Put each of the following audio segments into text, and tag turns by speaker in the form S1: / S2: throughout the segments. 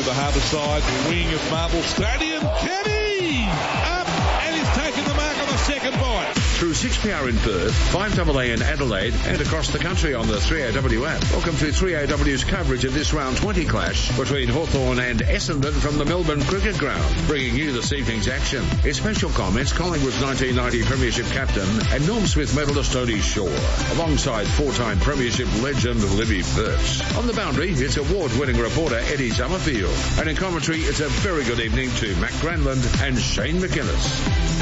S1: the Harbour Side wing of Marble Stadium. Kenny up and he's taken the mark on the second bite.
S2: Through 6PR in Perth, 5AA in Adelaide, and across the country on the 3AW app. Welcome to 3AW's coverage of this round 20 clash between Hawthorn and Essendon from the Melbourne Cricket Ground, bringing you this evening's action. In special comments, Collingwood's 1990 Premiership captain and Norm Smith medalist Tony Shaw, alongside four-time Premiership legend Libby Birch. On the boundary, it's award-winning reporter Eddie Summerfield, and in commentary, it's a very good evening to Mac Granlund and Shane McInnes.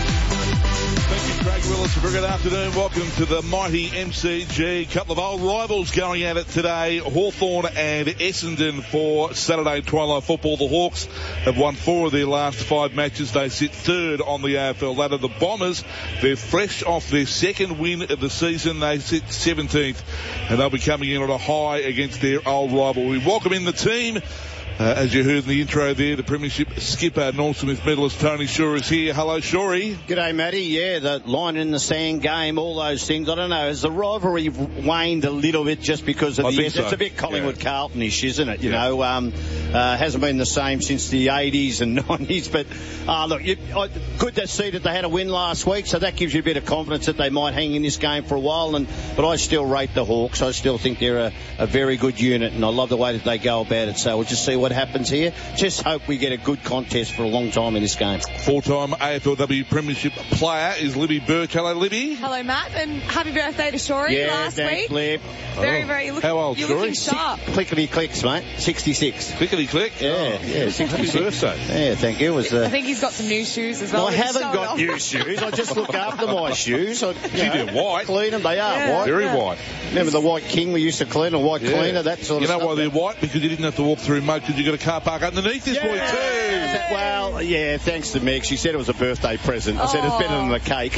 S1: Thank you, Craig Willis. Very good afternoon. Welcome to the mighty MCG. Couple of old rivals going at it today. Hawthorn and Essendon for Saturday Twilight Football. The Hawks have won 4 of their last 5 matches. They sit third on the AFL ladder. The Bombers, they're fresh off their second win of the season. They sit 17th, and they'll be coming in on a high against their old rival. We welcome in the team. As you heard in the intro there, the Premiership skipper, Norm Smith medalist Tony Shaw is here. Hello, Shawry.
S3: G'day, Matty. Yeah, the line in the sand game, all those things. I don't know, has the rivalry waned a little bit just because of
S1: so.
S3: It's a bit Collingwood-Carlton-ish, isn't it? You know, hasn't been the same since the 80s and 90s. But, look, good to see that they had a win last week, so that gives you a bit of confidence that they might hang in this game for a while. But I still rate the Hawks. I still think they're a very good unit, and I love the way that they go about it. So we'll just see what happens here. Just hope we get a good contest for a long time in this game.
S1: 4-time AFLW Premiership player is Libby Birch. Hello, Libby.
S4: Hello, Matt, and happy birthday to Shawry last week.
S3: Lib.
S4: Very,
S1: how old,
S4: you're
S1: Shawry?
S4: looking sharp.
S3: Clickety clicks, mate. 66.
S1: Clickety click?
S3: Yeah, 66.
S1: Happy birthday.
S3: Yeah, thank you.
S4: I think he's got some new shoes as well.
S3: I haven't got new shoes. I just look after my shoes.
S1: They're white.
S3: Clean them. They are white.
S1: Very white.
S3: Remember the white King we used to clean, a white cleaner, that sort of stuff.
S1: You know why they're white? Because you didn't have to walk through mud because you got a car park underneath this boy too.
S3: Well, yeah, thanks to Meg. She said it was a birthday present. I said it's better than the cake.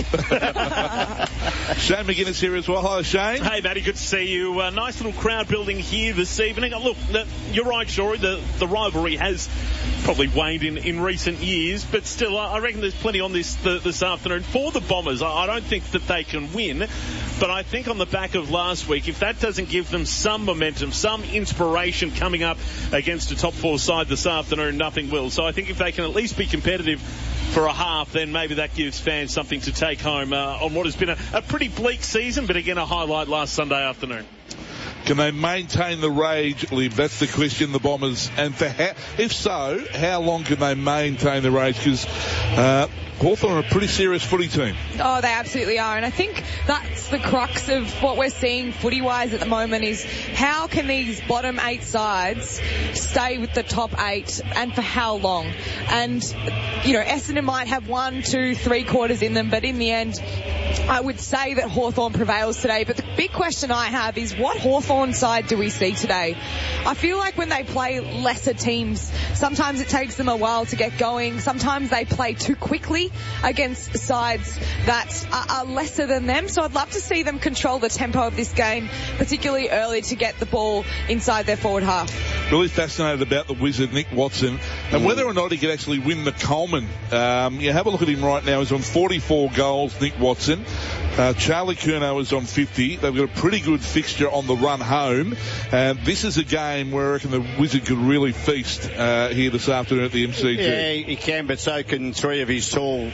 S1: Shane McInnes here as well. Hello, Shane.
S5: Hey, Matty, good to see you. Nice little crowd building here this evening. Look, you're right, Shawry. The rivalry has probably waned in recent years, but still, I reckon there's plenty on this afternoon for the Bombers. I don't think that they can win, but I think on the back of last week, if that doesn't give them some momentum, some inspiration coming up against a top 4 side this afternoon, nothing will. So I think if they can at least be competitive for a half, then maybe that gives fans something to take home on what has been a pretty bleak season, but again, a highlight last Sunday afternoon.
S1: Can they maintain the rage, Lib? That's the question, the Bombers. And if so, how long can they maintain the rage? Because Hawthorn are a pretty serious footy team.
S4: Oh, they absolutely are. And I think that's the crux of what we're seeing footy-wise at the moment is how can these bottom 8 sides stay with the top 8 and for how long? And, you know, Essendon might have 1, 2, 3 quarters in them, but in the end, I would say that Hawthorn prevails today. But the big question I have is what Hawthorn side do we see today? I feel like when they play lesser teams, sometimes it takes them a while to get going. Sometimes they play too quickly against sides that are lesser than them. So I'd love to see them control the tempo of this game, particularly early to get the ball inside their forward half.
S1: Really fascinated about the Wizard, Nick Watson, and whether or not he could actually win the Coleman. You have a look at him right now. He's on 44 goals, Nick Watson. Charlie Curnow is on 50. They've got a pretty good fixture on the run home. This is a game where I reckon the Wizard could really feast here this afternoon at the MCG.
S3: Yeah, he can, but so can 3 of his tall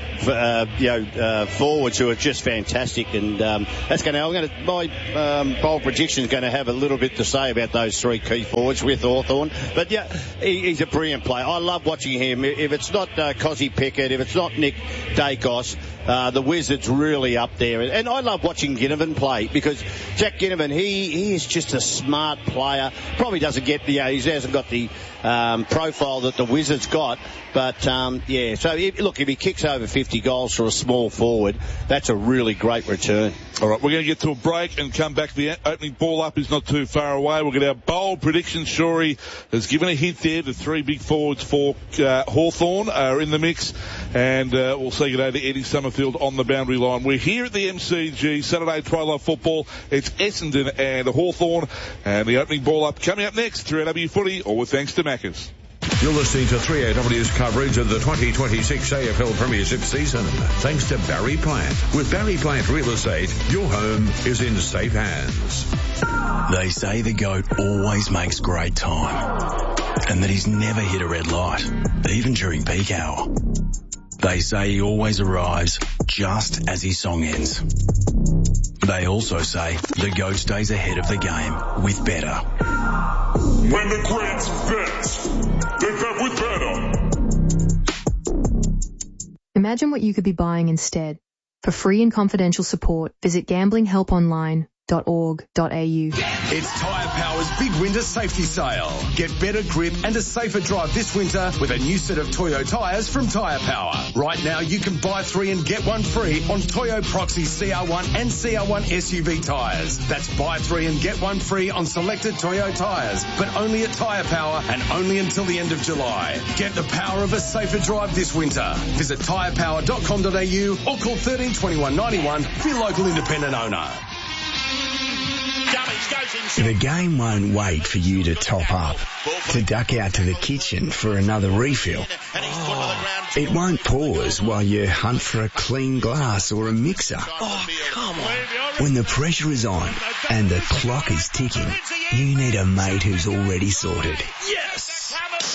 S3: forwards who are just fantastic. And that's going to, my bold prediction is going to have a little bit to say about those 3 key forwards with Hawthorn. But yeah, he's a brilliant player. I love watching him. If it's not Cozzy Pickett, if it's not Nick Dacos, the Wizards really up there. And I love watching Ginnivan play because Jack Ginnivan, he is just a smart player. Probably doesn't get he hasn't got the profile that the Wizards got. But, so if he kicks over 50 goals for a small forward, that's a really great return.
S1: All right, we're going to get to a break and come back. The opening ball up is not too far away. We'll get our bold predictions. Shawry has given a hint there. The 3 big forwards for Hawthorn are in the mix. And we'll say good day to Eddie Summerfield on the boundary line. We're here at the MCG, Saturday Twilight Football. It's Essendon and Hawthorn. And the opening ball up coming up next, 3AW Footy, all with thanks to Maccas.
S2: You're listening to 3AW's coverage of the 2026 AFL Premiership season. Thanks to Barry Plant. With Barry Plant Real Estate, your home is in safe hands.
S6: They say the goat always makes great time. and that he's never hit a red light, even during peak hour. They say he always arrives just as his song ends. They also say the GOAT stays ahead of the game with better.
S7: When the greats bet, they bet with better.
S8: Imagine what you could be buying instead. For free and confidential support, visit gamblinghelponline.org.au.
S9: It's Tyre Power's big winter safety sale. Get better grip and a safer drive this winter with a new set of Toyo tyres from Tyre Power. Right now you can buy 3 and get 1 free on Toyo Proxy CR1 and CR1 SUV tyres. That's buy 3 and get 1 free on selected Toyo tyres, but only at Tyre Power and only until the end of July. Get the power of a safer drive this winter. Visit tyrepower.com.au or call 13 21 91 for your local independent owner.
S10: The game won't wait for you to top up, to duck out to the kitchen for another refill. It won't pause while you hunt for a clean glass or a mixer.
S7: Come on.
S10: When the pressure is on and the clock is ticking, you need a mate who's already sorted.
S7: Yes!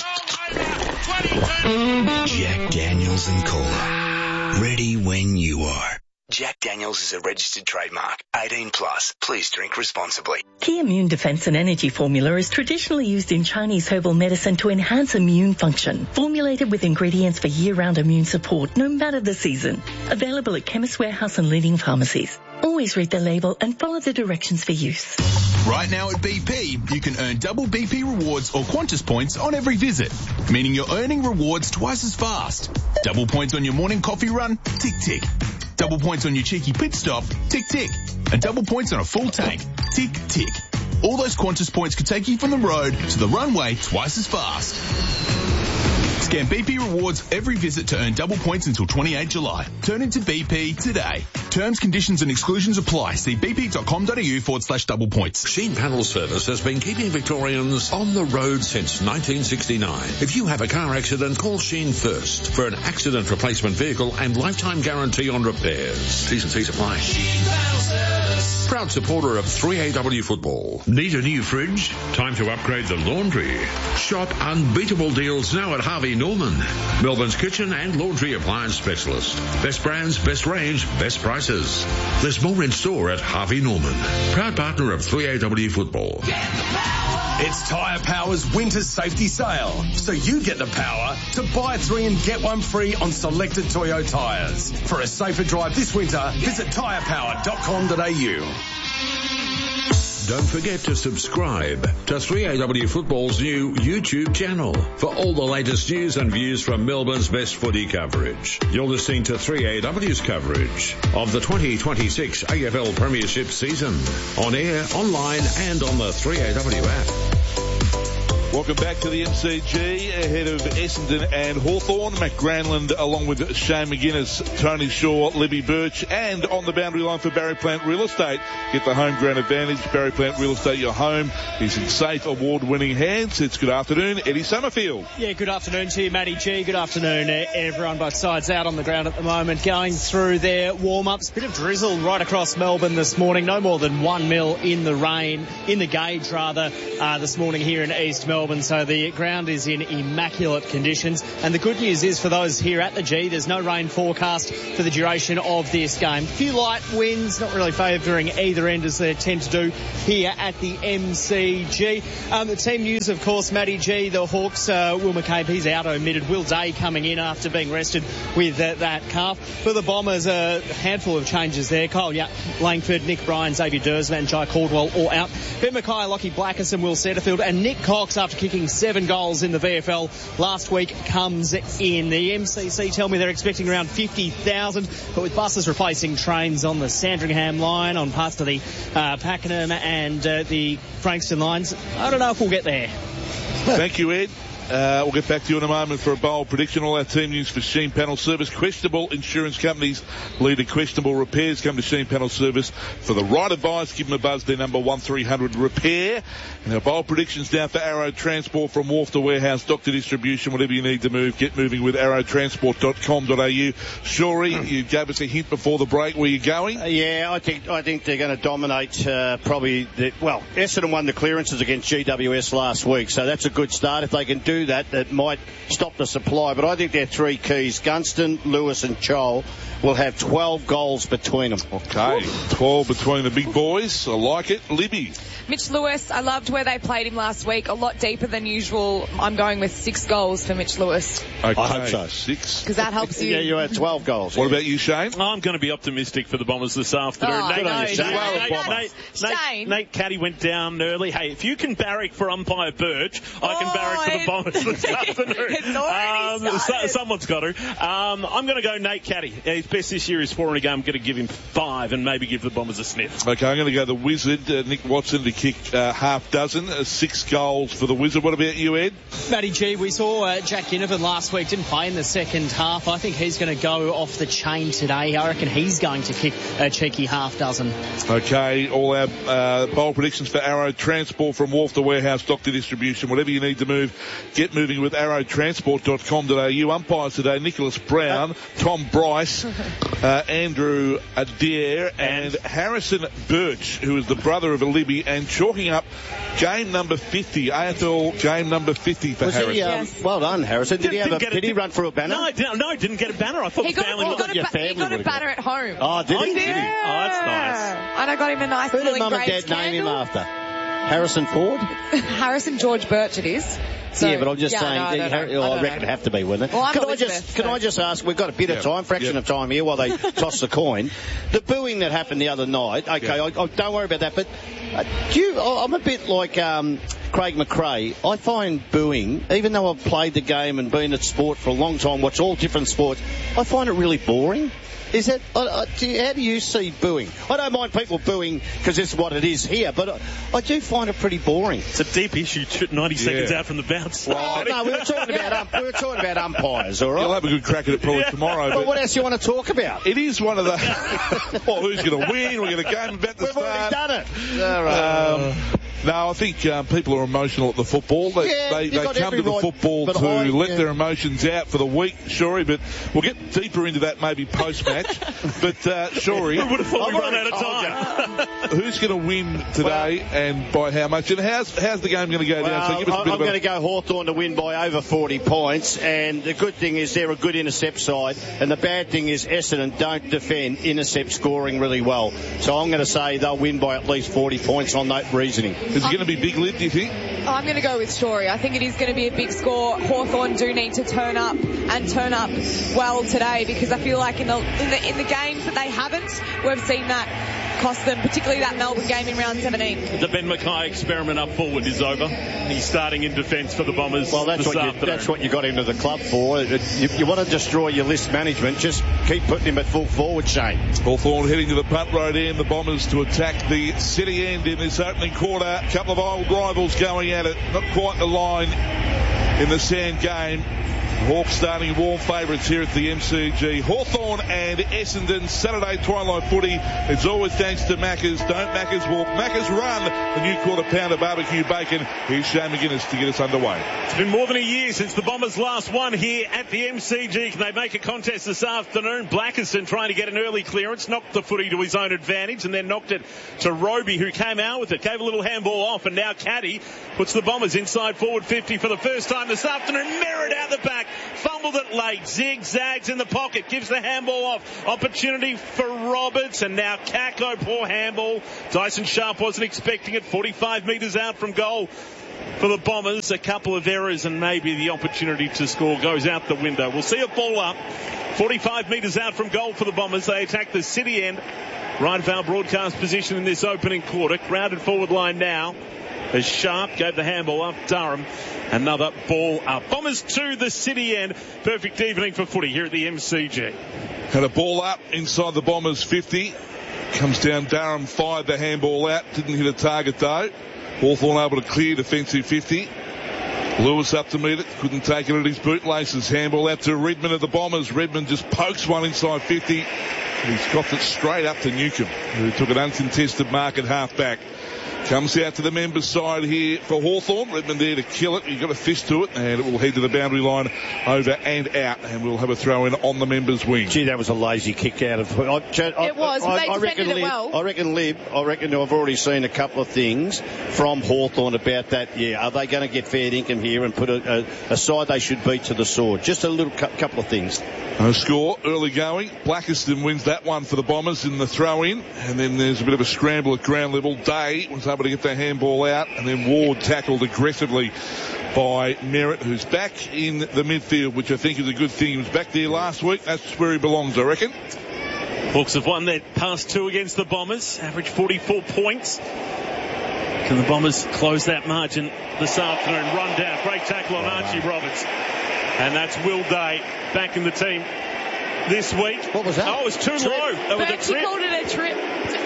S10: Jack Daniels and Cola. Ready when you are. Jack Daniels is a registered trademark. 18 plus. Please drink responsibly.
S11: Key Immune Defense and Energy Formula is traditionally used in Chinese herbal medicine to enhance immune function. Formulated with ingredients for year-round immune support, no matter the season. Available at Chemist Warehouse and leading pharmacies. Always read the label and follow the directions for use.
S12: Right now at BP, you can earn double BP rewards or Qantas points on every visit, meaning you're earning rewards twice as fast. Double points on your morning coffee run, tick, tick. Double points on your cheeky pit stop, tick, tick. And double points on a full tank, tick, tick. All those Qantas points could take you from the road to the runway twice as fast. Scan BP rewards every visit to earn double points until 28 July. Turn into BP today. Terms, conditions and exclusions apply. See bp.com.au/double points.
S2: Sheen Panel Service has been keeping Victorians on the road since 1969. If you have a car accident, call Sheen first for an accident replacement vehicle and lifetime guarantee on repairs. T's and C's apply. Sheen Panel Service. Proud supporter of 3AW football. Need a new fridge? Time to upgrade the laundry. Shop unbeatable deals now at Harvey Norman, Melbourne's kitchen and laundry appliance specialist. Best brands, best range, best prices. There's more in store at Harvey Norman. Proud partner of 3AW football.
S9: It's Tyre Power's winter safety sale, so you get the power to buy 3 and get 1 free on selected Toyo tyres. For a safer drive this winter, visit tyrepower.com.au.
S2: Don't forget to subscribe to 3AW Football's new YouTube channel for all the latest news and views from Melbourne's best footy coverage. You're listening to 3AW's coverage of the 2026 AFL Premiership season. On air, online and on the 3AW app.
S1: Welcome back to the MCG ahead of Essendon and Hawthorn. Matt Granlund along with Shane McGuinness, Tony Shaw, Libby Birch, and on the boundary line for Barry Plant Real Estate. Get the home ground advantage. Barry Plant Real Estate, your home is in safe, award-winning hands. It's good afternoon, Eddie Summerfield.
S13: Yeah, good afternoon to you, Matty G. Good afternoon, everyone. Both sides out on the ground at the moment, going through their warm-ups. Bit of drizzle right across Melbourne this morning. No more than 1 mil in the rain, in the gauge rather, this morning here in East Melbourne. So the ground is in immaculate conditions. And the good news is for those here at the G, there's no rain forecast for the duration of this game. A few light winds, not really favouring either end as they tend to do here at the MCG. The team news, of course, Matty G, the Hawks, Will McCabe, he's out omitted. Will Day coming in after being rested with that calf. For the Bombers, a handful of changes there. Kyle Langford, Nick Bryan, Xavier Dersman and Jai Caldwell all out. Ben Mackay, Lockie Blackerson, Will Setterfield and Nick Cox, after kicking 7 goals in the VFL last week, comes in. The MCC tell me they're expecting around 50,000, but with buses replacing trains on the Sandringham line, on parts of the Pakenham and the Frankston lines, I don't know if we'll get there.
S1: Thank you, Ed. We'll get back to you in a moment for a bold prediction. All our team news for Sheen Panel Service. Questionable insurance companies lead to questionable repairs. Come to Sheen Panel Service for the right advice. Give them a buzz. Their number 1300 repair. And our bold predictions down for Arrow Transport, from wharf to warehouse, dock to distribution, whatever you need to move. Get moving with arrowtransport.com.au. Shorey, you gave us a hint before the break. Where you going?
S3: Yeah, I think they're going to dominate. Essendon won the clearances against GWS last week, so that's a good start. If they can do do that, it might stop the supply. But I think they're three keys. Gunston, Lewis and Chol will have 12 goals between them.
S1: Okay, 12 between the big boys. I like it. Libby.
S4: Mitch Lewis, I loved where they played him last week. A lot deeper than usual. I'm going with 6 goals for Mitch Lewis.
S1: Okay,
S3: I hope so.
S1: 6.
S4: Because that helps you.
S3: Yeah, you had 12 goals.
S1: What about you, Shane?
S5: I'm going to be optimistic for the Bombers this afternoon. Nate Caddy went down early. Hey, if you can barrack for umpire Birch, I can barrack for the Bombers this afternoon. Someone's got to. I'm going to go Nate Caddy. His best this year is 4 in a game. I'm going to give him 5 and maybe give the Bombers a sniff.
S1: Okay, I'm going to go the Wizard, Nick Watson, to kick half dozen, 6 goals for the Wizard. What about you, Ed?
S13: Matty G, we saw Jack Ginnivan last week, didn't play in the second half. I think he's going to go off the chain today. I reckon he's going to kick a cheeky half dozen. Okay,
S1: all our bold predictions for Arrow Transport, from wharf to warehouse, dock to distribution. Whatever you need to move, get moving with arrowtransport.com.au. Umpires today, Nicholas Brown, Tom Bryce, Andrew Adair and Harrison Birch, who is the brother of a Libby, and chalking up game number 50, AFL game number 50 for Harrison.
S3: Yes. Well done, Harrison. Did he run for a banner?
S5: No, he didn't get a banner. I thought
S4: he got a banner at home.
S3: Oh, did he?
S4: Yeah.
S5: Oh, that's nice.
S4: And I got him a nice
S3: Who
S4: little
S3: did Mum and
S4: engraved
S3: Dad name him after? Harrison Ford?
S4: Harrison George Birch it is. So,
S3: yeah, but I'm just saying,
S4: I
S3: reckon it'd have to be, wouldn't it?
S4: Well,
S3: can I just ask, we've got a bit of time, fraction of time here while they toss the coin. The booing that happened the other night, okay, I don't worry about that, but I'm a bit like Craig McRae. I find booing, even though I've played the game and been at sport for a long time, watched all different sports, I find it really boring. Is that, how do you see booing? I don't mind people booing because it's what it is here, but I do find it pretty boring.
S5: It's a deep issue, 90 seconds out from the bounce.
S3: Oh, no, we were talking about umpires, all right?
S1: You'll have a good crack at it probably tomorrow.
S3: But what else do you want to talk about?
S1: It is one of the... well, who's going to win? We're going to game about the start.
S3: We've already done it. All right.
S1: No, I think people are emotional at the football. They come to the football to let their emotions out for the week, Shorey, but we'll get deeper into that maybe post-match. But, Shorey...
S5: Who would have thought we run out of time?
S1: Who's going to win today and by how much? And how's the game going to go down? So give us
S3: I'm going to go Hawthorn to win by over 40 points, and the good thing is they're a good intercept side, and the bad thing is Essendon don't defend intercept scoring really well. So I'm going to say they'll win by at least 40 points on that reasoning.
S1: Is it going to be big lid, do you think?
S4: I'm going to go with Shorey. I think it is going to be a big score. Hawthorn do need to turn up well today, because I feel like in the games that they haven't, we've seen that cost them, particularly that Melbourne game in round 17.
S5: The Ben Mackay experiment up forward is over. He's starting in defence for the Bombers.
S3: Well, that's what you got into the club for. You want to destroy your list management, just keep putting him at full forward, Shane.
S1: Hawthorn heading to the punt road end, the Bombers to attack the city end in this opening quarter. A couple of old rivals going at it, not quite the line in the Sand game. Hawks starting warm favourites here at the MCG. Hawthorn and Essendon, Saturday twilight footy. It's always thanks to Macca's. Don't Macca's walk, Macca's run. The new quarter pounder barbecue bacon. Here's Shane McGuinness to get us underway.
S5: It's been more than a year since the Bombers last won here at the MCG. Can they make a contest this afternoon? Blackerson trying to get an early clearance, knocked the footy to his own advantage, and then knocked it to Roby, who came out with it, gave a little handball off, and now Caddy puts the Bombers inside forward 50 for the first time this afternoon. Merritt out the back. Fumbled it late, zigzags in the pocket, gives the handball off. Opportunity for Roberts, and now Kako, poor handball. Dyson Sharp wasn't expecting it, 45 metres out from goal for the Bombers. A couple of errors and maybe the opportunity to score goes out the window. We'll see a ball up, 45 metres out from goal for the Bombers. They attack the city end. Right of our broadcast position in this opening quarter. Crowded forward line now as Sharp gave the handball up. Durham, another ball up. Bombers to the city end. Perfect evening for footy here at the MCG.
S1: Had a ball up inside the Bombers 50. Comes down, Durham fired the handball out. Didn't hit a target though. Hawthorn able to clear defensive 50. Lewis up to meet it. Couldn't take it at his bootlaces. Handball out to Redmond of the Bombers. Redmond just pokes one inside 50. And he's got it straight up to Newcomb, who took an uncontested mark at half back. Comes out to the members' side here for Hawthorn. Redmond there to kill it. You've got a fist to it, and it will head to the boundary line over and out, and we'll have a throw in on the members' wing.
S3: Gee, that was a lazy kick out of...
S4: It was, but they defended it well.
S3: I reckon I've already seen a couple of things from Hawthorn about that. Yeah, are they going to get fair income here and put a side they should beat to the sword? Just a little couple of things.
S1: No score, early going. Blackiston wins that one for the Bombers in the throw-in, and then there's a bit of a scramble at ground level. Day was able to get the handball out, and then Ward tackled aggressively by Merritt, who's back in the midfield, which I think is a good thing. He was back there last week. That's where he belongs, I reckon.
S5: Hawks have won their past 2 against the Bombers, average 44 points. Can the Bombers close that margin this afternoon? Run down, great tackle on Archie Roberts. And that's Will Day back in the team this week.
S3: What was that?
S5: Oh, it was too low. That was a trip.
S4: Called it a trip.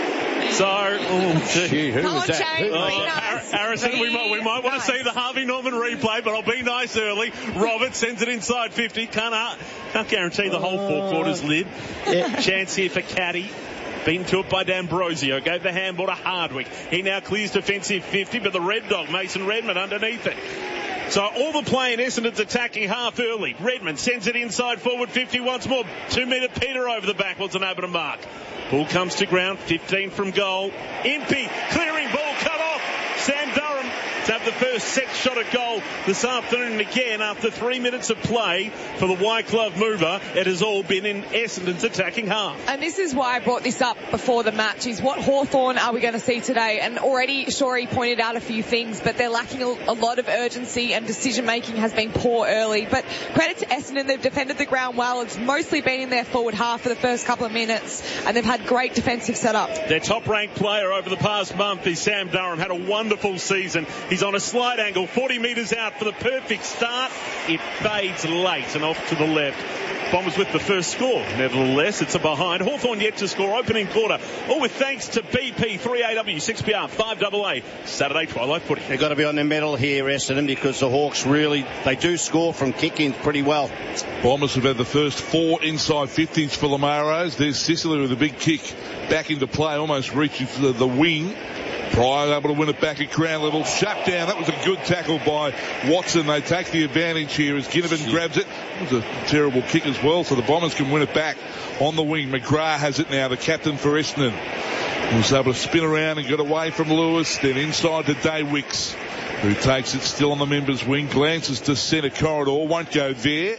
S5: So,
S3: who was that?
S5: Harrison, we might want to see the Harvey Norman replay, but I'll be nice early. Roberts sends it inside 50. Can't guarantee the whole 4 quarters lid. Chance here for Caddy. Beaten to it by D'Ambrosio. Gave the handball to Hardwick. He now clears defensive 50, but the Red Dog, Mason Redmond, underneath it. So all the play in Essendon's attacking half early. Redmond sends it inside forward 50 once more. 2 metre Peter over the back. Wasn't able to mark. Ball comes to ground. 15 from goal. Impey clearing ball cut off. Sam Durham to have the first set shot at goal this afternoon. And again, after 3 minutes of play for the White Glove mover, it has all been in Essendon's attacking half.
S4: And this is why I brought this up before the match, is what Hawthorn are we going to see today? And already Shorey pointed out a few things, but they're lacking a lot of urgency, and decision making has been poor early. But credit to Essendon, they've defended the ground well. It's mostly been in their forward half for the first couple of minutes, and they've had great defensive setup.
S5: Their top ranked player over the past month is Sam Durham. Had a wonderful season. He's on a slight angle, 40 metres out for the perfect start. It fades late and off to the left. Bombers with the first score. Nevertheless, it's a behind. Hawthorn yet to score. Opening quarter. All with thanks to BP, 3AW, 6PR, 5AA. Saturday Twilight Footy.
S3: They've got to be on their mettle here, Essendon, because the Hawks really, they do score from kick-ins pretty well.
S1: Bombers have had the first 4 inside 50s for the Maros. There's Sicily with a big kick back into play, almost reaching for the wing. Pryor able to win it back at ground level. Shut down. That was a good tackle by Watson. They take the advantage here as Ginnivan grabs it. It was a terrible kick as well, so the Bombers can win it back on the wing. McGrath has it now, the captain for Essendon. He was able to spin around and get away from Lewis. Then inside to Daywicks, who takes it still on the members' wing. Glances to centre corridor. Won't go there.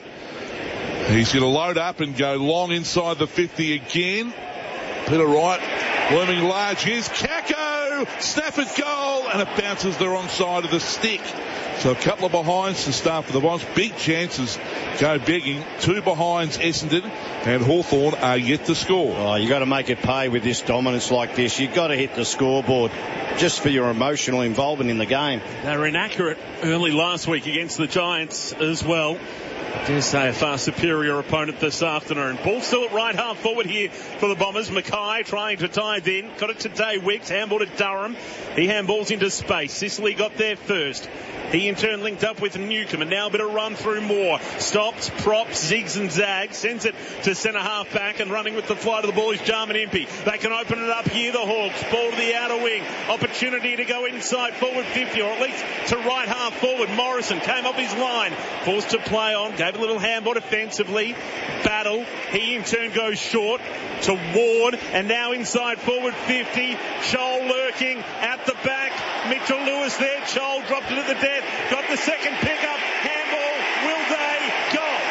S1: He's going to load up and go long inside the 50 again. Peter Wright looming large. Here's Kako. Stafford goal, and it bounces the wrong side of the stick. So a couple of behinds to start for the Bombs. Big chances go begging. 2 behinds Essendon, and Hawthorn are yet to score.
S3: Oh, you got to make it pay with this dominance like this. You've got to hit the scoreboard just for your emotional involvement in the game.
S5: They were inaccurate early last week against the Giants as well. I dare say a far superior opponent this afternoon. Ball still at right half forward here for the Bombers. Mackay trying to tie it in. Got it to Daywicks. Handball to Durham. He handballs into space. Sicily got there first. He in turn linked up with Newcomb, and now a bit of run through more. Stops, props, zigs and zags. Sends it to centre half back, and running with the flight of the ball is Jarman Impey. They can open it up here, the Hawks. Ball to the outer wing. Opportunity to go inside forward 50, or at least to right half forward. Morrison came up his line. Forced to play on. Gave a little handball defensively. Battle. He in turn goes short to Ward, and now inside forward 50. Chol lurking at the back. Mitchell Lewis there. Chol dropped it at the death. Got the second pickup. Handball. Will they? Goal.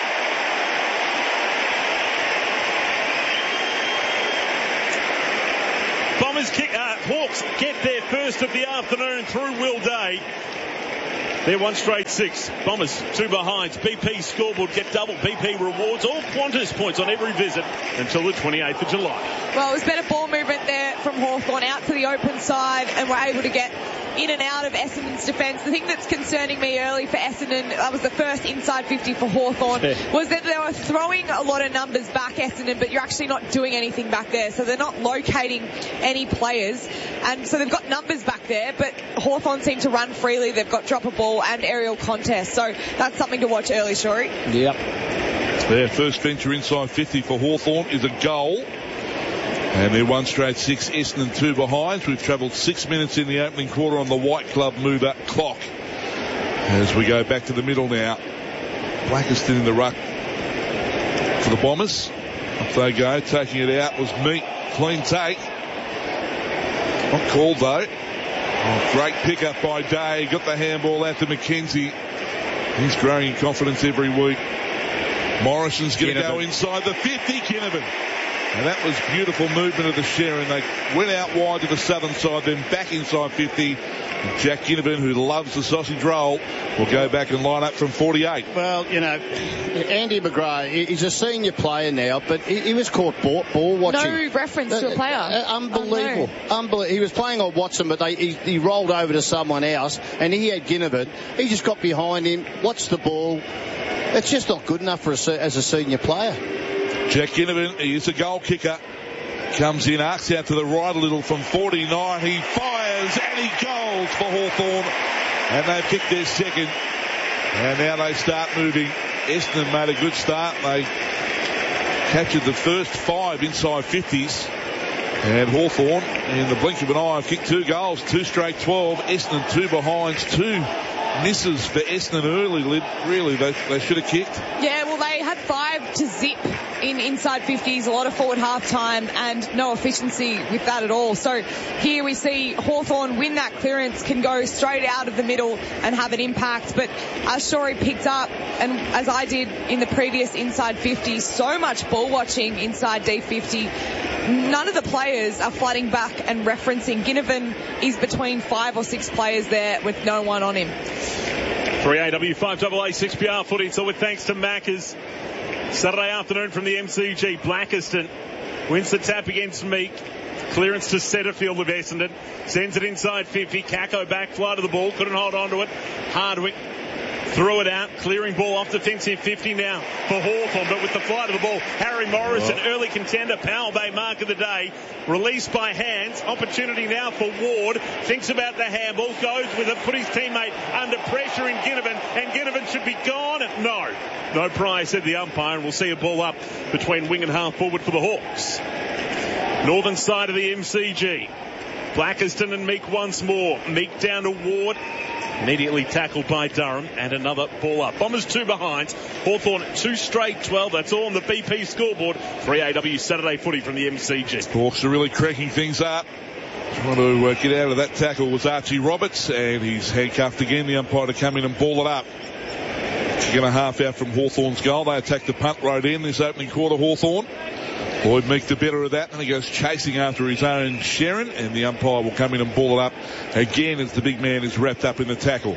S5: Bombers kick. Hawks get their first of the afternoon through Will Day. They're 1 straight 6. Bombers 2 behinds. BP scoreboard get double BP rewards. All Qantas points on every visit until the 28th of July.
S4: Well, it was better ball movement there from Hawthorn out to the open side, and we're able to get in and out of Essendon's defence. The thing that's concerning me early for Essendon, that was the first inside 50 for Hawthorn, was that they were throwing a lot of numbers back, Essendon, but you're actually not doing anything back there. So they're not locating any players. And so they've got numbers back there, but Hawthorn seem to run freely. They've got drop a ball and aerial contest. So that's something to watch early, Shorey.
S3: Yep.
S1: Their first venture inside 50 for Hawthorn is a goal. And they're 1 straight 6, Essendon 2 behind. We've travelled 6 minutes in the opening quarter on the White Club mover clock. As we go back to the middle now. Blackiston in the ruck for the Bombers. Up they go. Taking it out was Meek. Clean take. Not called though. Oh, great pick-up by Day. Got the handball out to McKenzie. He's growing in confidence every week. Morrison's going to go inside the 50. Ginnivan. And that was beautiful movement of the Sherrin. They went out wide to the southern side, then back inside 50. And Jack Ginnivan, who loves the sausage roll, will go back and line up from 48.
S3: Well, you know, Andy McGrath, he's a senior player now, but he was caught ball watching.
S4: No reference to a player.
S3: Unbelievable. Unbelievable. He was playing on Watson, but he rolled over to someone else, and he had Ginnivan. He just got behind him, watched the ball. It's just not good enough for as a senior player.
S1: Jack Ginnivan, he is a goal kicker. Comes in, arcs out to the right a little from 49. He fires and he goals for Hawthorn. And they've kicked their second. And now they start moving. Essendon made a good start. They captured the first 5 inside 50s. And Hawthorn, in the blink of an eye, have kicked 2 goals, 2 straight 12. Essendon 2 behinds, 2 misses for Essendon early. Really, they should have kicked.
S4: Yeah, well, they had 5 to zip in inside 50s, a lot of forward half time, and no efficiency with that at all. So here we see Hawthorn win that clearance, can go straight out of the middle and have an impact. But as Shorey picked up, and as I did in the previous inside 50, so much ball watching inside D50. None of the players are flooding back and referencing. Ginnivan is between 5 or 6 players there with no one on him.
S5: 3AW 5AA 6PR footy. So with thanks to Macca's. Saturday afternoon from the MCG. Blackiston wins the tap against Meek. Clearance to Setterfield of Essendon. Sends it inside 50. Kako back, fly to the ball. Couldn't hold on to it. Hardwick threw it out. Clearing ball off defensive 50 now for Hawthorn. But with the fly to the ball, Harry Morrison, early contender, Powell Bay mark of the day. Released by hands. Opportunity now for Ward. Thinks about the handball. Goes with it. Put his teammate under pressure in Ginnivan. And Ginnivan should be gone. No prize, said the umpire, and we'll see a ball up between wing and half forward for the Hawks. Northern side of the MCG. Blackiston and Meek once more. Meek down to Ward. Immediately tackled by Durham, and another ball up. Bombers 2 behind. Hawthorn 2 straight 12. That's all on the BP scoreboard. 3AW Saturday footy from the MCG.
S1: Hawks are really cracking things up. Trying to get out of that tackle was Archie Roberts, and he's handcuffed again. The umpire to come in and ball it up. Kick and a half out from Hawthorn's goal. They attack the punt road in this opening quarter, Hawthorn. Lloyd Meek the better of that, and he goes chasing after his own Sherrin, and the umpire will come in and ball it up again as the big man is wrapped up in the tackle.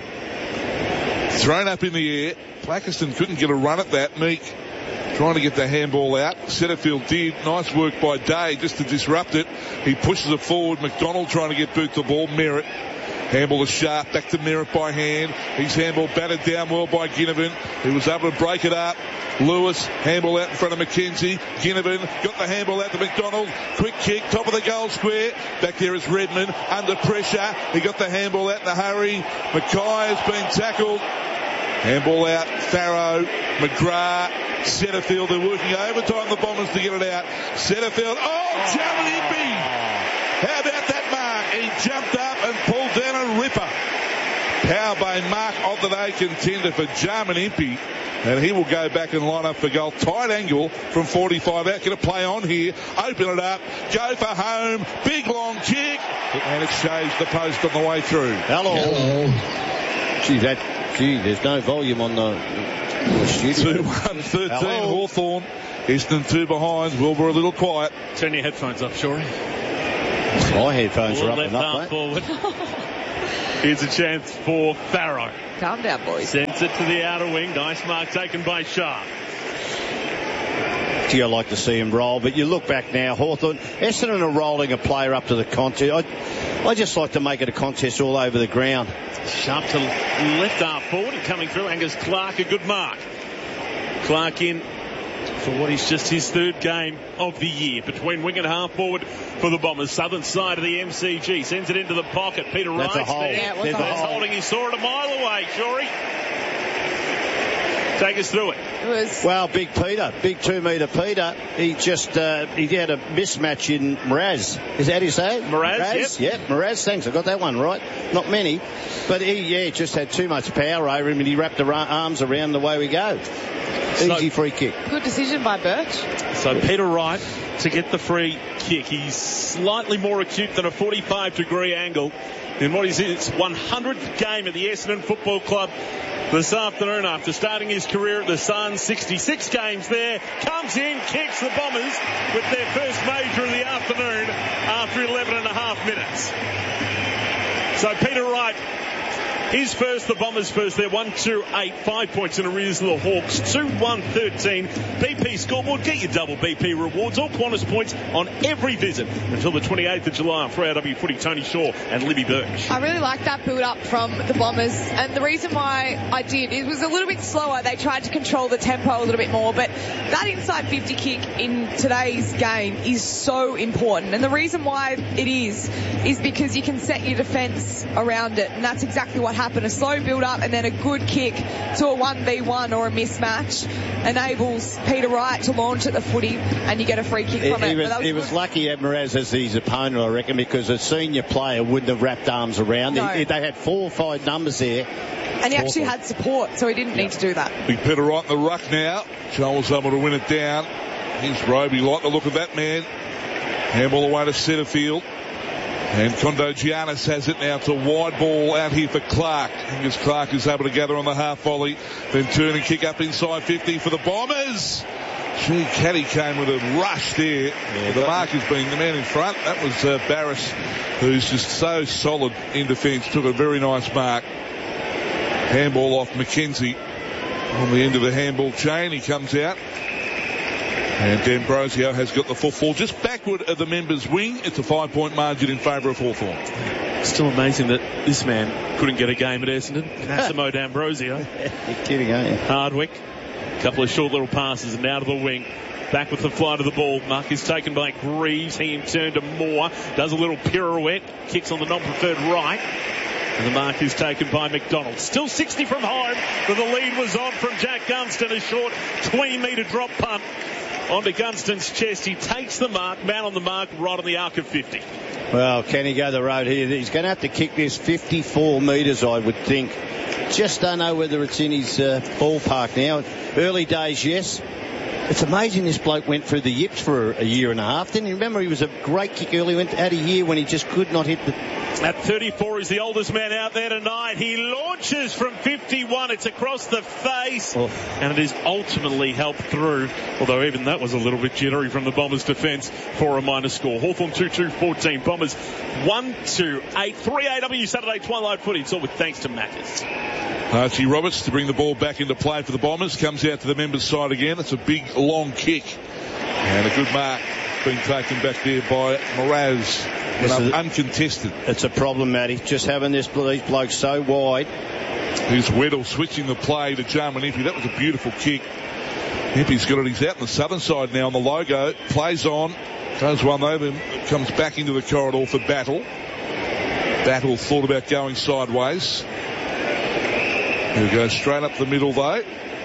S1: Thrown up in the air. Blackiston couldn't get a run at that. Meek trying to get the handball out. Setterfield did. Nice work by Day just to disrupt it. He pushes it forward. McDonald trying to get boot the ball. Merritt. Handball is sharp. Back to Merritt by hand. His handball battered down well by Ginnivan. He was able to break it up. Lewis, handball out in front of McKenzie. Ginnivan got the handball out to McDonald. Quick kick, top of the goal square. Back there is Redmond, under pressure. He got the handball out in a hurry. Mackay has been tackled. Handball out, Farrow, McGrath, Setterfield. They're working overtime, the Bombers, to get it out. Setterfield, Jamimpy! How about that mark? He jumped up and pulled down a ripper. Power Bay mark of the day contender for Jamimpy. And he will go back and line up for goal. Tight angle from 45 out. Get a play on here. Open it up. Go for home. Big long kick. And it shaves the post on the way through.
S3: Hello. Gee, there's no volume on the studio.
S1: 2-1-13 Hawthorn. Essendon 2 behind. Wilbur a little quiet.
S5: Turn your headphones up, Shorey.
S3: My headphones are up enough, mate.
S5: Forward. Here's a chance for Farrow.
S4: Calm down, boys.
S5: Sends it to the outer wing. Nice mark taken by Sharp.
S3: Gee, I like to see him roll, but you look back now, Hawthorn, Essendon are rolling a player up to the contest. I just like to make it a contest all over the ground.
S5: Sharp to left half forward and coming through. Angus Clark, a good mark. Clark in for what is just his 3rd game of the year. Between wing and half forward for the Bombers. Southern side of the MCG. Sends it into the pocket. Peter Wright's there.
S4: Yeah,
S5: That's holding. He saw it a mile away, Shorey. Take us through it.
S4: It was...
S3: Well, big 2 metre Peter. He just, he had a mismatch in Mraz. Is that how you say it?
S5: Mraz,
S3: yep. Mraz, thanks. I got that one right. Not many. But he, just had too much power over him and he wrapped the arms around the way we go. Easy free kick.
S4: Good decision by Birch.
S5: So Peter Wright to get the free kick. He's slightly more acute than a 45-degree angle in what is his 100th game at the Essendon Football Club this afternoon after starting his career at the Suns. 66 games there. Comes in, kicks the Bombers with their first major of the afternoon after 11 and a half minutes. So Peter Wright, his first, the Bombers first. They're 1-2-8, 5 points in arrears of the Hawks. 2-1-13. BP scoreboard. Get your double BP rewards. All Qantas points on every visit until the 28th of July on 3AW Footy. Tony Shaw and Libby Birch.
S4: I really like that build-up from the Bombers, and the reason why I did, it was a little bit slower. They tried to control the tempo a little bit more, but that inside 50 kick in today's game is so important, and the reason why it is because you can set your defence around it, and that's exactly what happened. A slow build-up and then a good kick to a 1v1 or a mismatch enables Peter Wright to launch at the footy, and you get a free kick from it.
S3: He was lucky at Mraz as his opponent, I reckon, because a senior player wouldn't have wrapped arms around.
S4: No.
S3: They had 4 or 5 numbers there.
S4: And he actually had support, so he didn't need to do that.
S1: Big Peter Wright in the ruck now. Joel's able to win it down. Here's Roby. Like the look of that man. Handball away to centre field. And Kondo Giannis has it now. It's a wide ball out here for Clark. Angus Clark is able to gather on the half volley. Then turn and kick up inside 50 for the Bombers. Gee, Caddy came with a rush there. Yeah, the mark has been the man in front. That was Barris, who's just so solid in defence. Took a very nice mark. Handball off McKenzie on the end of the handball chain. He comes out. And D'Ambrosio has got the football just backward of the members' wing. It's a 5-point margin in favour of Hawthorn.
S5: Still amazing that this man couldn't get a game at Essendon. Massimo D'Ambrosio.
S3: You're kidding, aren't you?
S5: Hardwick. A couple of short little passes and out of the wing. Back with the flight of the ball. Mark is taken by Greaves. He in turn to Moore. Does a little pirouette. Kicks on the non-preferred right. And the mark is taken by McDonald. Still 60 from home, but the lead was on from Jack Gunston. A short 20-metre drop punt onto Gunston's chest. He takes the mark, man on the mark, right on the arc of 50.
S3: Well, can he go the road here? He's going to have to kick this 54 metres, I would think. Just don't know whether it's in his ballpark now. Early days, yes. It's amazing this bloke went through the yips for a year and a half. Didn't you remember he was a great kick early, went out a year when he just could not hit the...
S5: At 34, he's the oldest man out there tonight. He launches from 51. It's across the face. Oh. And it is ultimately helped through, although even that was a little bit jittery from the Bombers' defence for a minor score. Hawthorn 2-2-14. Bombers 1-2-8. 3AW Saturday Twilight Footy. It's all with thanks to Maccas.
S1: Archie Roberts to bring the ball back into play for the Bombers. Comes out to the members' side again. It's a big, long kick. And a good mark being taken back there by Mraz. Uncontested.
S3: It's a problem, Matty. Just having these blokes so wide.
S1: Here's Weddle switching the play to Jarman Impey. That was a beautiful kick. Impey's got it. He's out on the southern side now on the logo. Plays on. Goes one over. Comes back into the corridor for Battle. Battle thought about going sideways. He'll go straight up the middle though.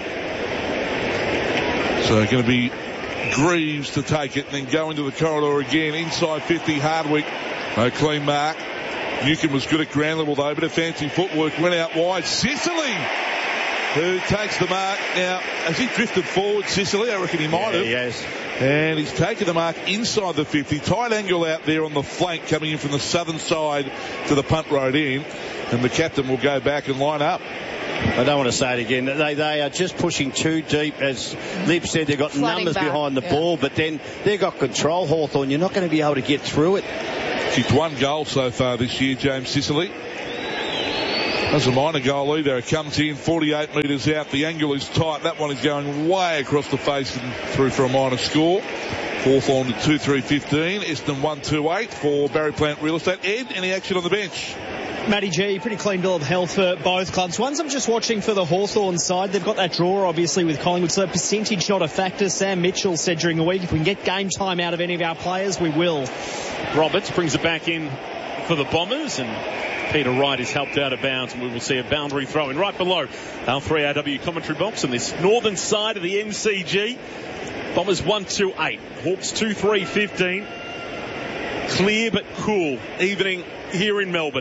S1: So going to be Greaves to take it and then go into the corridor again. Inside 50, Hardwick. No clean mark. Newcomb was good at ground level though, bit of fancy footwork. Went out wide. Sicily, who takes the mark. Now, has he drifted forward, Sicily? I reckon he might have.
S3: Yes.
S1: And he's taken the mark inside the 50. Tight angle out there on the flank coming in from the southern side to the punt road in. And the captain will go back and line up.
S3: I don't want to say it again. They are just pushing too deep. As Lip said, they've got numbers behind the ball, but then they've got control, Hawthorn. You're not going to be able to get through it.
S1: Kicked one goal so far this year, James Sicily. That's a minor goal either. It comes in 48 metres out. The angle is tight. That one is going way across the face and through for a minor score. Hawthorn to 2-3-15. Essendon 1-2-8 for Barry Plant Real Estate. Ed, any action on the bench?
S13: Matty G, pretty clean bill of health for both clubs. Ones I'm just watching for the Hawthorn side. They've got that draw, obviously, with Collingwood, so percentage not a factor. Sam Mitchell said during the week, if we can get game time out of any of our players, we will.
S5: Roberts brings it back in for the Bombers, and Peter Wright is helped out of bounds, and we will see a boundary throw in right below our 3AW commentary box on this northern side of the MCG. Bombers 1-2-8, Hawks 2-3-15. Clear but cool evening here in Melbourne.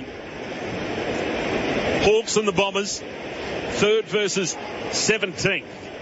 S5: Hawks and the Bombers, 3rd versus 17th.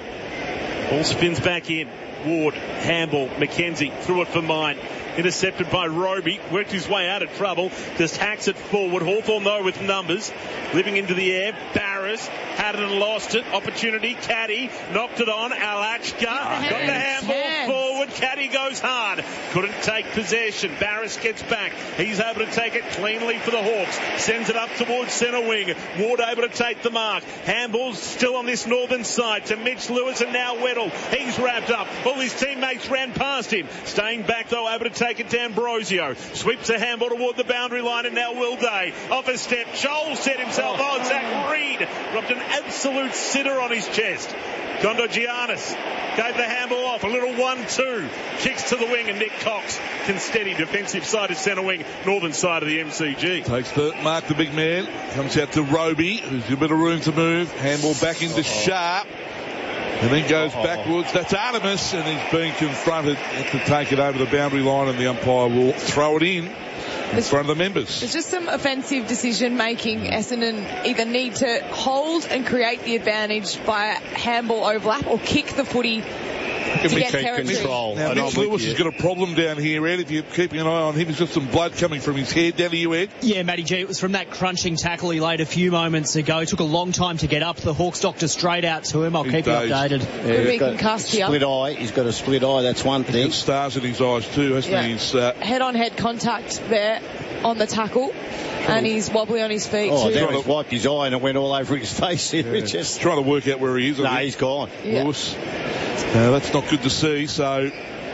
S5: Ball spins back in. Ward, Handball, McKenzie threw it for mine. Intercepted by Roby, worked his way out of trouble, just hacks it forward. Hawthorn though with numbers, living into the air. Barris had it and lost it. Opportunity, Caddy knocked it on. Alachka got the handball forward. Caddy goes hard, couldn't take possession. Barris gets back, he's able to take it cleanly for the Hawks, sends it up towards centre wing. Ward able to take the mark. Handball's still on this northern side to Mitch Lewis, and now Weddle, he's wrapped up. All his teammates ran past him, staying back though, able to take it to Ambrosio. Sweeps a handball toward the boundary line, and now Will Day off a step. Joel set himself. Zach Reed dropped an absolute sitter on his chest. Gondogiannis gave the handball off. A little 1-2. Kicks to the wing, and Nick Cox can steady defensive side of centre wing, northern side of the MCG.
S1: Takes the mark, the big man. Comes out to Roby, who's got a bit of room to move. Handball back into Sharp. And then goes backwards. That's Artemis, and he's being confronted to take it over the boundary line, and the umpire will throw it in front of the members.
S4: There's just some offensive decision making. Essendon either need to hold and create the advantage by handball overlap, or kick the footy to get territory.
S3: Control.
S1: Now, Mitch Lewis has got a problem down here, Ed. If you're keeping an eye on him, he's got some blood coming from his head. Down to you, Ed.
S13: Yeah, Matty G, it was from that crunching tackle he laid a few moments ago. It took a long time to get up. The Hawks doctor straight out to him. I'll keep you updated.
S4: Could be concussed here.
S3: Split eye. He's got a split eye. That's one thing.
S1: He's got stars in his eyes too, hasn't he? He's,
S4: head-on-head contact there on the tackle, and he's wobbly on his feet too.
S3: There he's wiped his eye and it went all over his face. Just
S1: trying to work out where he is.
S3: No, he's gone.
S1: Lewis. That's not good to see. So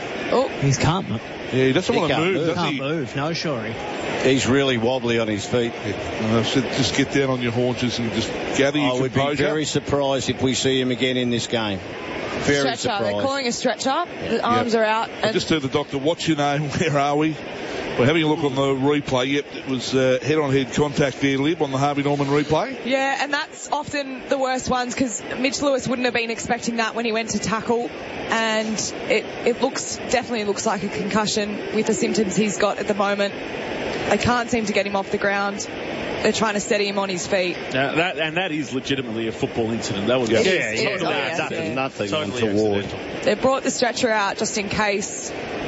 S13: he's can't.
S1: Yeah, he doesn't want to move. Does
S13: Can't
S1: he?
S13: move. No, Shorey.
S3: He's really wobbly on his feet.
S1: I said, just get down on your haunches and just gather your composure.
S3: I would be very surprised if we see him again in this game. Very
S4: stretcher.
S3: surprised.
S4: They're calling a stretcher. The arms are out.
S1: I just heard the doctor, what's your name? Where are we? We're having a look on the replay. Yep, it was head-on-head contact there, Lib, on the Harvey Norman replay.
S4: Yeah, and that's often the worst ones, because Mitch Lewis wouldn't have been expecting that when he went to tackle, and it definitely looks like a concussion with the symptoms he's got at the moment. They can't seem to get him off the ground. They're trying to steady him on his feet.
S5: That is legitimately a football incident. That was
S3: nothing
S5: totally
S3: untoward.
S4: They brought the stretcher out just in case.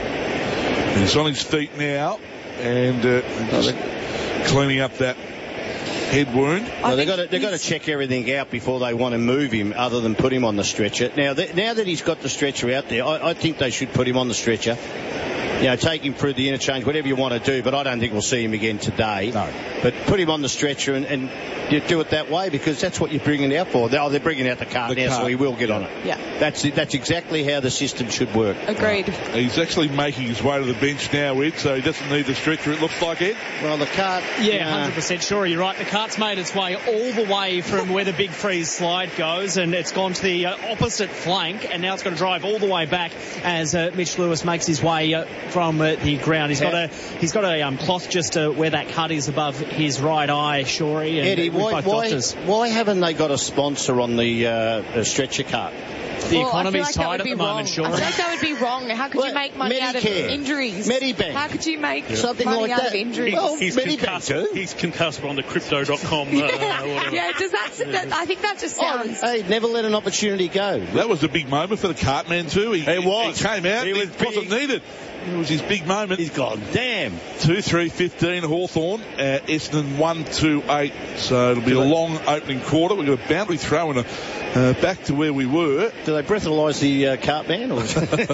S1: He's on his feet now, and just cleaning up that head wound.
S3: No, they've got to check everything out before they want to move him, other than put him on the stretcher. Now that he's got the stretcher out there, I think they should put him on the stretcher. You know, take him through the interchange, whatever you want to do, but I don't think we'll see him again today.
S1: No.
S3: But put him on the stretcher and you do it that way, because that's what you're bringing out for. They're bringing out the cart now, so he will get on it.
S4: Yeah.
S3: That's exactly how the system should work.
S4: Agreed.
S1: He's actually making his way to the bench now, Ed, so he doesn't need the stretcher, it looks like, Ed.
S3: Well, the cart...
S13: Yeah, 100% sure, you're right. The cart's made its way all the way from where the big freeze slide goes, and it's gone to the opposite flank, and now it's going to drive all the way back as Mitch Lewis makes his way from the ground. He's got a cloth just where that cut is above his right eye, Shorey. And
S3: Eddie, why haven't they got a sponsor on the stretcher cart?
S13: The economy's tight at the moment, Shorey.
S4: I feel like that would be wrong. How could you make money out of injuries?
S3: Medibank.
S4: How could you make
S3: something
S4: money
S3: like
S4: out
S3: that?
S4: of injuries?
S3: Well,
S5: he's concussed on the crypto.com.
S4: Yeah, does that? I think that just sounds.
S3: Hey, never let an opportunity go.
S1: That was a big moment for the Cartman too. He came out. It wasn't needed. It was his big moment.
S3: He's gone, damn.
S1: 2-3-15 Hawthorn. Essendon 1-2-8. So it'll be a long opening quarter. We've got a boundary throw and back to where we were.
S3: Do they breathalyse the Cartman? Or?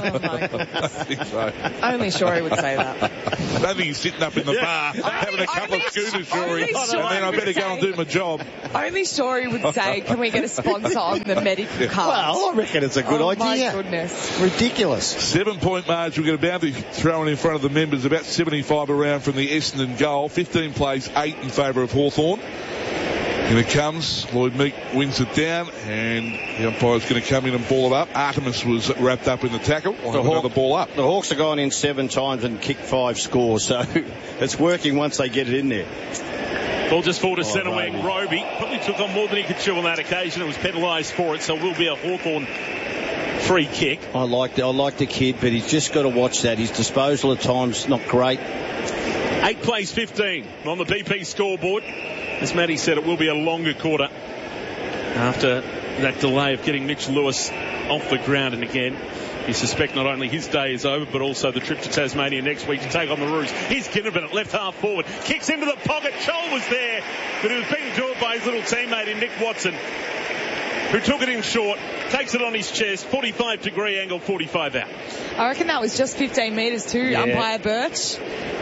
S1: I think so.
S4: Only Shorey would say that.
S1: I don't think he's sitting up in the bar having a couple of scooters, Shorey. And then I better go and do my job.
S4: Only Shorey would say, can we get a sponsor on the medical card?
S3: Well, I reckon it's a good idea.
S4: Oh, my goodness.
S3: Ridiculous.
S1: 7-point margin. We've got a boundary thrown in front of the members, about 75 around from the Essendon goal. 15 plays, 8 in favour of Hawthorn. And it comes. Lloyd Meek wins it down, and the umpire's going to come in and ball it up. Artemis was wrapped up in the tackle. Another ball up.
S3: The Hawks have gone in 7 times and kicked 5 scores, so it's working once they get it in there.
S5: Ball just forward to centre wing. Roby probably took on more than he could chew on that occasion. It was penalised for it, so it will be a Hawthorn free kick.
S3: I like the kid, but he's just got to watch that. His disposal at times not great.
S5: 8 plays 15 on the BP scoreboard. As Matty said, it will be a longer quarter after that delay of getting Mitch Lewis off the ground. And again, you suspect not only his day is over, but also the trip to Tasmania next week to take on the Roos. Here's Ginnivan at left half forward. Kicks into the pocket. Scholl was there, but he was being endured by his little teammate in Nick Watson, who took it in short, takes it on his chest, 45-degree angle, 45 out.
S4: I reckon that was just 15 metres to umpire Birch.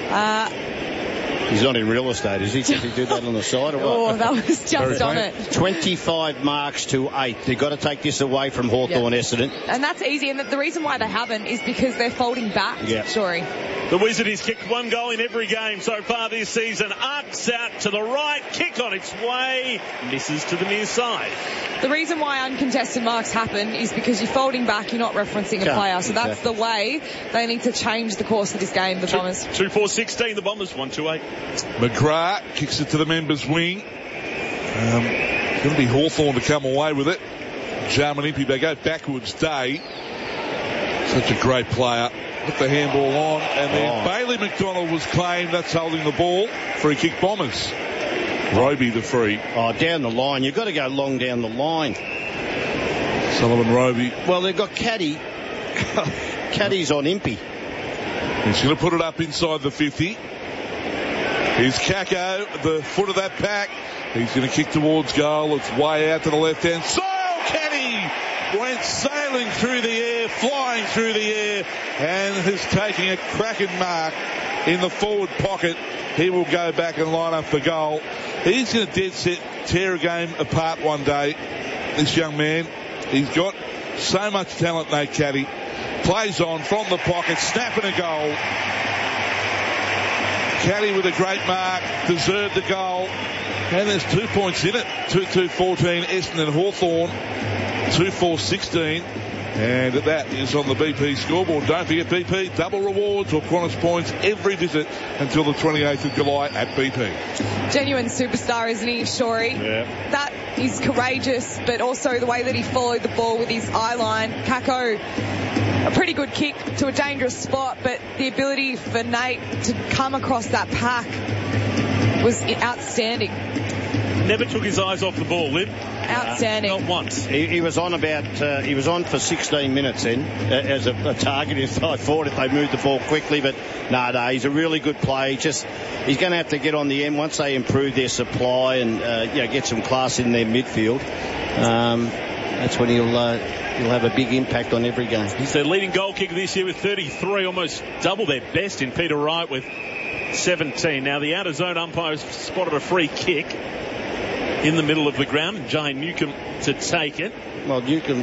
S3: He's not in real estate, is he? Did he do that on the side or what?
S4: Oh, that was just on it.
S3: 25 marks to 8. They've got to take this away from Hawthorn Essendon.
S4: And that's easy. And the reason why they haven't is because they're folding back.
S3: Yeah.
S4: Sorry.
S5: The Wizard has kicked 1 goal in every game so far this season. Arcs out to the right. Kick on its way. Misses to the near side.
S4: The reason why uncontested marks happen is because you're folding back, you're not referencing a player. So that's the way they need to change the course of this game, the Bombers.
S5: 2-4-16, the Bombers, 1-2-8.
S1: McGrath kicks it to the members' wing. It's going to be Hawthorn to come away with it. Jarmanimpi, they go backwards. Day. Such a great player. Put the handball on. And then Bailey McDonald was claimed. That's holding the ball. Free kick Bombers. Roby the free.
S3: Oh, down the line. You've got to go long down the line.
S1: Sullivan Roby.
S3: Well, they've got Caddy. Caddy's on Impey.
S1: He's going to put it up inside the 50. Here's Kako, the foot of that pack. He's going to kick towards goal. It's way out to the left hand. So Caddy went sailing through the air, flying through the air, and is taking a cracking mark in the forward pocket. He will go back and line up for goal. He's going to dead set tear a game apart one day, this young man. He's got so much talent, Nate Caddy. Plays on from the pocket, snapping a goal. Caddy with a great mark, deserved the goal. And there's 2 points in it. 2-2-14, Essendon Hawthorn. 2-4-16. And that is on the BP scoreboard. Don't forget BP, double rewards or Qantas points every visit until the 28th of July at BP.
S4: Genuine superstar, isn't he, Shorey?
S1: Yeah.
S4: That is courageous, but also the way that he followed the ball with his eye line. Kako, a pretty good kick to a dangerous spot, but the ability for Nate to come across that pack was outstanding.
S5: Never took his eyes off the ball, Lib.
S4: Outstanding.
S5: Not once.
S3: He was on he was on for 16 minutes then as a target. I thought if they moved the ball quickly, but no, he's a really good player. He's going to have to get on the end once they improve their supply and get some class in their midfield. That's when he'll have a big impact on every game.
S5: He's their leading goal kicker this year with 33, almost double their best in Peter Wright with 17. Now the outer zone umpire spotted a free kick in the middle of the ground. Jay Newcomb to take it.
S3: Well, Newcomb...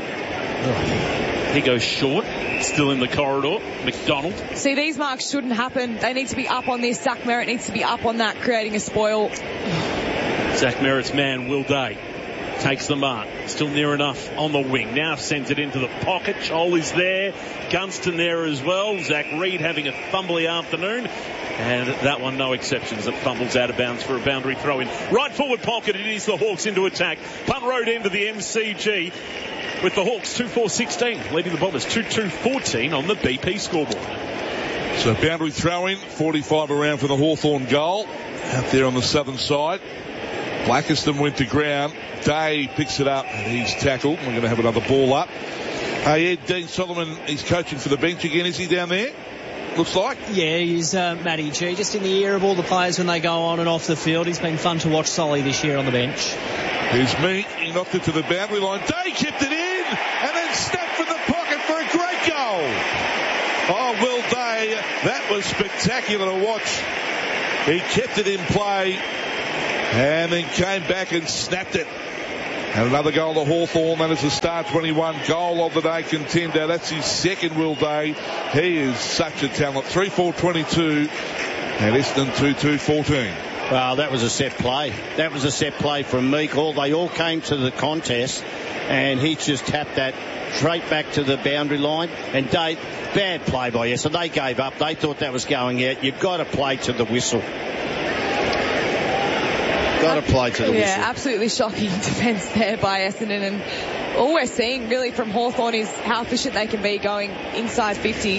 S5: He goes short. Still in the corridor. McDonald.
S4: See, these marks shouldn't happen. They need to be up on this. Zach Merritt needs to be up on that, creating a spoil.
S5: Zach Merritt's man, Will Day, takes the mark. Still near enough on the wing. Now sends it into the pocket. Scholl is there. Gunston there as well. Zach Reid having a fumbly afternoon. And that one, no exceptions. It fumbles out of bounds for a boundary throw in. Right forward pocket. It is the Hawks into attack. Punt road into the MCG. With the Hawks 2-4-16. Leading the Bombers 2-2-14 on the BP scoreboard.
S1: So boundary throw in. 45 around for the Hawthorn goal. Out there on the southern side. Blackiston went to ground. Day picks it up and he's tackled. We're going to have another ball up. Hey, Ed, Dean Solomon, he's coaching for the bench again. Is he down there? Looks like.
S13: Yeah, he's Matty G. Just in the ear of all the players when they go on and off the field. He's been fun to watch Solly this year on the bench.
S1: Here's Meek. He knocked it to the boundary line. Day kept it in and then snapped from the pocket for a great goal. Oh, Will Day. That was spectacular to watch. He kept it in play and then came back and snapped it. And another goal to Hawthorn. That is the Star 21 goal of the day contender. That's his second, Will Day. He is such a talent. 3-4-22 and Essendon 2-2-14.
S3: Well, that was a set play. That was a set play from Meek. They all came to the contest and he just tapped that straight back to the boundary line. And Day, bad play by Essendon. They gave up. They thought that was going out. You've got to play to the whistle. Got to play to the whistle.
S4: Yeah, absolutely shocking defence there by Essendon. And all we're seeing really from Hawthorn is how efficient they can be going inside 50.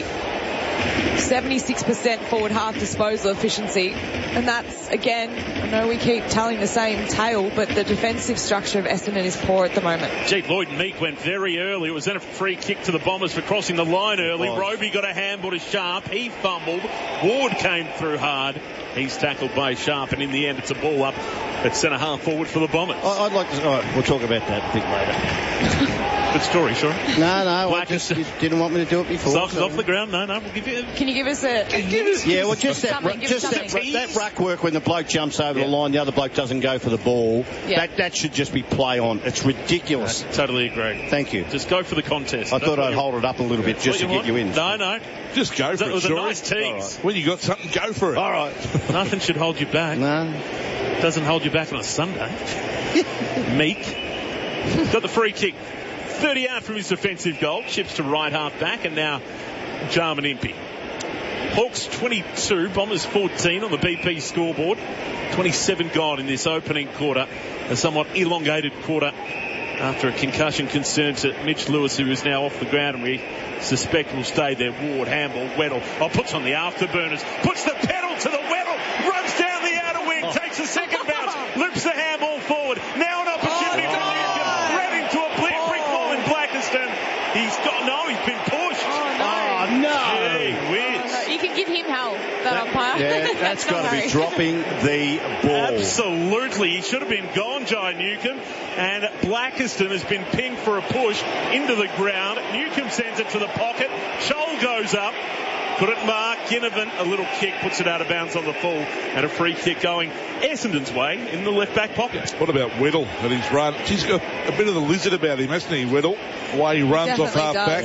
S4: 76% forward half disposal efficiency. And that's, again, I know we keep telling the same tale, but the defensive structure of Essendon is poor at the moment.
S5: Gee, Lloyd Meek went very early. It was then a free kick to the Bombers for crossing the line early. Roby got a handball to Sharp. He fumbled. Ward came through hard. He's tackled by Sharp, and in the end, it's a ball up at centre half forward for the Bombers.
S3: I'd like to. All right, we'll talk about that a bit later.
S5: Good story, sure.
S3: No, you didn't want me to do it before.
S5: Soft off the ground. No, we'll give you.
S4: Can you give us a?
S3: Yeah, well, just that ruck work when the bloke jumps over the line, the other bloke doesn't go for the ball.
S4: Yeah.
S3: That should just be play on. It's ridiculous.
S5: I totally agree.
S3: Thank you.
S5: Just go for the contest.
S3: I thought I'd hold it up a little bit just to get you in.
S5: No.
S1: Just go for it.
S5: That was a
S1: Sean.
S5: nice tease.
S1: Right. When you got something, go for it.
S3: All right.
S5: Nothing should hold you back.
S3: No.
S5: Doesn't hold you back on a Sunday. Meek. Got the free kick. 30 out from his defensive goal. Chips to right half back, and now Jarman Impey. Hawks 22, Bombers 14 on the BP scoreboard. 27 gone in this opening quarter. A somewhat elongated quarter after a concussion concern to Mitch Lewis, who is now off the ground, and we suspect will stay there. Ward, handball, Weddle. Puts on the afterburners. Puts the pedal to the Weddle. Runs down the outer wing. Takes a second bounce. Loops the handball forward. Now an opportunity for Newcombe. Ran into a brick wall in Blackiston. He's been pushed.
S3: Oh, no.
S5: Gee whiz.
S4: You can give him hell, that umpire.
S3: Yeah, that's got to be dropping the ball.
S5: Absolutely. He should have been gone, Jai Newcombe. And Blackiston has been pinged for a push into the ground. Newcombe sends it to the pocket. Scholl goes up. Couldn't mark. Ginnivan, a little kick, puts it out of bounds on the full, and a free kick going Essendon's way in the left back pocket.
S1: What about Weddle and his run? He's got a bit of the lizard about him, hasn't he, Weddle? The way he runs off half back.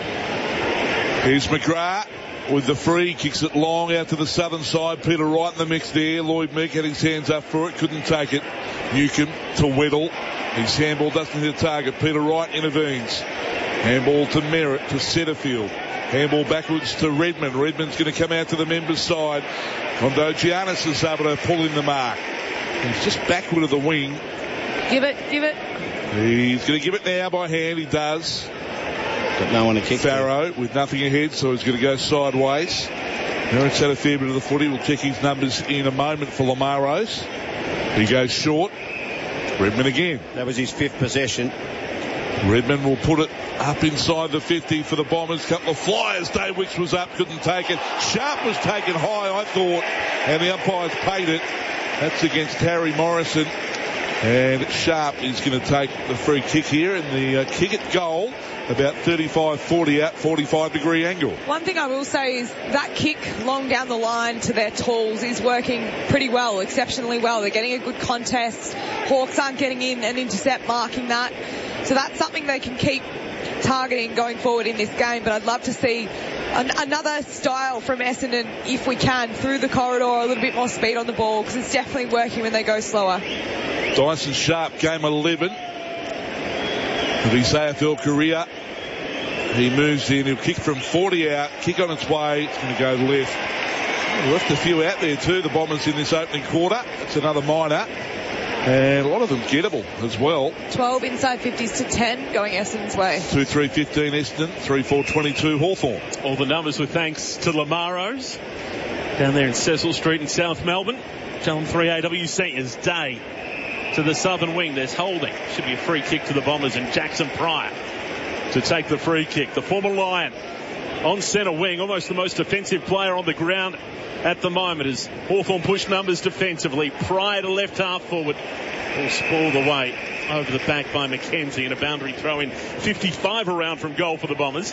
S1: Here's McGrath with the free, kicks it long out to the southern side. Peter Wright in the mix there. Lloyd Meek had his hands up for it, couldn't take it. Newcombe to Weddle. His handball doesn't hit the target. Peter Wright intervenes. Handball to Merritt to Setterfield. Handball backwards to Redmond. Redmond's going to come out to the members' side. Kondo Giannis is able to pull in the mark. He's just backward of the wing.
S4: Give it.
S1: He's going to give it now by hand. He does.
S3: Got no one to kick.
S1: Farrow with nothing ahead, so he's going to go sideways. Merritt's had a fair bit of the footy. We'll check his numbers in a moment for Lamaros. He goes short. Redmond again.
S3: That was his fifth possession.
S1: Redmond will put it up inside the 50 for the Bombers. Couple of flyers. Dave Wicks was up, couldn't take it. Sharp was taken high, I thought, and the umpires paid it. That's against Harry Morrison. And Sharp is going to take the free kick here, and the kick at goal, about 35-40 out, 45-degree angle.
S4: One thing I will say is that kick long down the line to their tools is working pretty well, exceptionally well. They're getting a good contest. Hawks aren't getting in and intercept marking that. So that's something they can keep targeting going forward in this game. But I'd love to see another style from Essendon, if we can, through the corridor, a little bit more speed on the ball, because it's definitely working when they go slower.
S1: Dyson Sharp, game 11 of his AFL career. He moves in. He'll kick from 40 out. Kick on its way. It's going to go left. Left a few out there too, the Bombers, in this opening quarter. It's another minor. And a lot of them gettable as well. 12
S4: inside 50s to 10 going Essendon's way.
S1: 2-3-15 Essendon, 3-4-22 Hawthorn.
S5: All the numbers were thanks to Lamaros down there in Cecil Street in South Melbourne. Channel 3AW Seniors Day to the southern wing. There's holding. Should be a free kick to the Bombers, and Jackson Pryor to take the free kick. The former Lion on centre wing, almost the most defensive player on the ground at the moment, as Hawthorn push numbers defensively. Pryor to left half forward. All spoiled away over the back by McKenzie, and a boundary throw in 55 around from goal for the Bombers,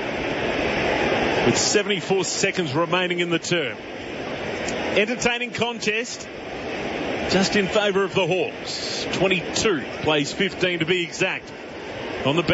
S5: with 74 seconds remaining in the term. Entertaining contest, just in favour of the Hawks. 22 plays 15 to be exact on the